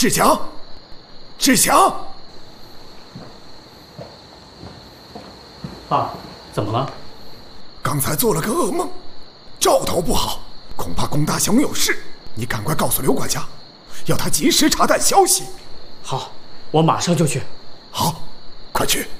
志强，志强！ 爸，怎么了？ 刚才做了个噩梦，兆头不好，恐怕龚大雄有事。你赶快告诉刘管家，要他及时查探消息。 好，我马上就去。 好，快去。